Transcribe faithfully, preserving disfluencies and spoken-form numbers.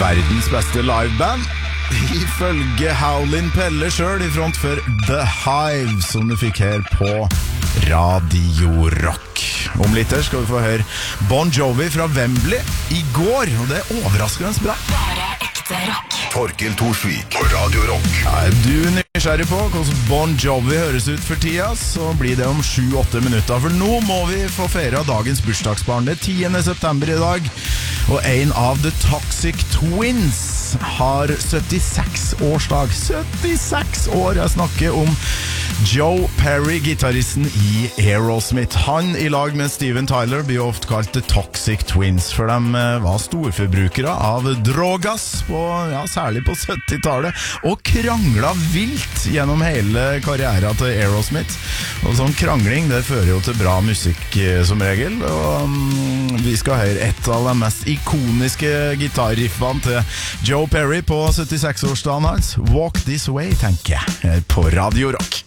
Verdens beste liveband ifølge Howlin' Pelle selv, i front for The Hive, som du fikk her på Radio Rock. Om litt her skal vi få høre Bon Jovi fra Wembley i går, og det er overraskende bra. Bare ekte rock. Torkild Thorsvik på Radio Rock. Ja, er du nysgjerrig på hvordan Bon Jovi høres ut for tida, så blir det om sju åtte minutter, for nå må vi få feire dagens bursdagsbarn. Det er tiende september i dag, og en av The Toxic Twins har syttiseks årsdag. syttiseks år! Jeg snakker om Joe Perry, gitaristen i Aerosmith. Han i lag med Steven Tyler blir ofte kalt The Toxic Twins, for de var storforbrukere av drogas, på, ja, særlig på syttitallet, og krangla vilt gjennom hele karrieren til Aerosmith. Og sånn krangling, det fører jo til bra musikk som regel, og um, vi skal høre et av de mest ikoniske gitarriffene til Joe Perry på syttiseks-årsdagen hans. Walk This Way, tenker jeg, på Radio Rock.